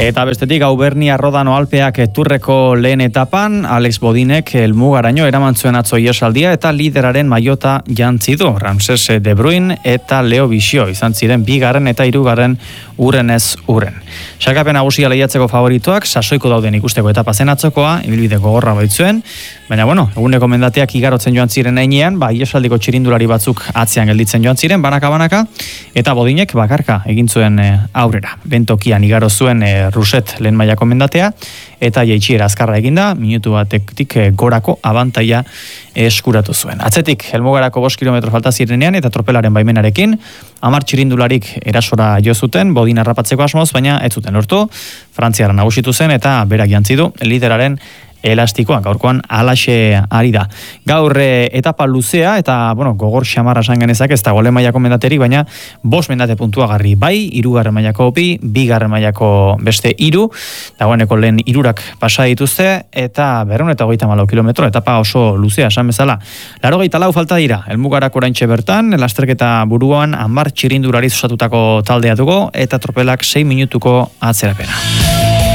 Eta bestetik Auvernia Rodano Alpeak Turreko lehen etapan, Alex Bodinek helmugaraino eraman zuen atzo ihesaldia eta lideraren maiota jantzi du. Ramses De Bruyne eta Leo Bixio izan ziren 2. eta 3. urrenez urren. Sailkapen nagusia lehiatzeko favoritoak sasoiko dauden ikusteko etapa zen atzokoa, ibilbide gogorra baitzuen, baina eguneko mendateak igarotzen joan ziren heinean, ihesaldiko txirindulari batzuk atzean gelditzen joan ziren, banaka, eta Bodinek bakarka egin zuen aurrera. Bentokian igaro zuen Ruset lehen mailako mendatea, eta jaitsiera azkarra eginda, minutu batetik gorako abantaila eskuratu zuen. Atzetik, helmugarako 5 kilometro falta zirenean, eta tropelaren baimenarekin, 10 txirindularik erasora jo zuten, Bodin harrapatzeko asmoz, baina ez zuten lortu, Frantziara nagusitu zen, eta berak jantzi du lideraren elastikoa, gaurkoan alaxe ari da. Gaur etapa luzea eta gogor xamarra esan genezak, ez da gole mailako mendaterik, baina 5 mendate puntuagarri bai, 3. mailako bi, 2. mailako beste 3, dagoeneko lehen 3 pasa dituzte, eta 234 kilometro, etapa oso luzea esan bezala. 84 falta dira, helmugarako oraintxe bertan, lasterketa buruan 10 txirindulari osatutako taldea dugu, eta tropelak 6 minutuko atzerapena.